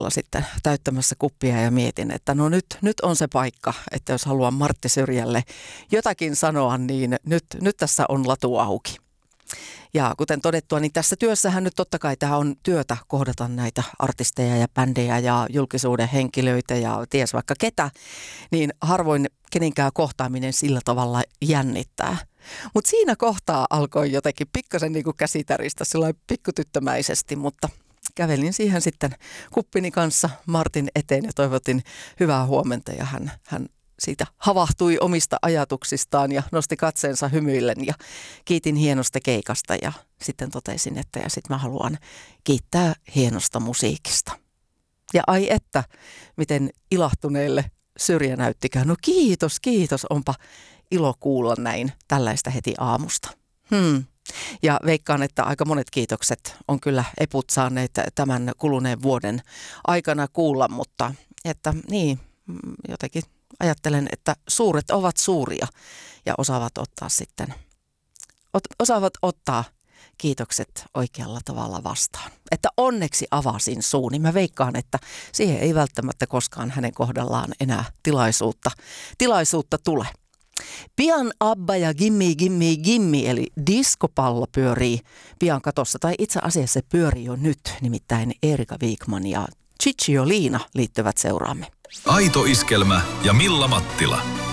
sitten täyttämässä kuppia ja mietin, että no nyt on se paikka, että jos haluan Martti Syrjälle jotakin sanoa, niin nyt tässä on latu auki. Ja kuten todettua, niin tässä työssähän nyt totta kai tämä on työtä kohdata näitä artisteja ja bändejä ja julkisuuden henkilöitä ja ties vaikka ketä, niin harvoin kenenkään kohtaaminen sillä tavalla jännittää. Mutta siinä kohtaa alkoi jotenkin pikkasen niin kuin käsitäristä sillä pikkutyttömäisesti, mutta kävelin siihen sitten kuppini kanssa Martin eteen ja toivotin hyvää huomenta ja hän siitä havahtui omista ajatuksistaan ja nosti katseensa hymyillen ja kiitin hienosta keikasta ja sitten totesin, että ja sitten mä haluan kiittää hienosta musiikista. Ja ai että, miten ilahtuneelle Syrjä näyttikään. No kiitos, onpa ilo kuulla näin tällaista heti aamusta. Ja veikkaan, että aika monet kiitokset on kyllä eput saaneet tämän kuluneen vuoden aikana kuulla, mutta että niin, jotenkin ajattelen, että suuret ovat suuria ja osaavat ottaa kiitokset oikealla tavalla vastaan. Että onneksi avasin suuni. Mä veikkaan, että siihen ei välttämättä koskaan hänen kohdallaan enää tilaisuutta tule. Pian Abba ja Gimmi, eli diskopallo pyörii pian katossa, tai itse asiassa se pyörii jo nyt, nimittäin Erika Wikman ja Cicciolina liittyvät seuraamme. Aito iskelmä ja Milla Mattila.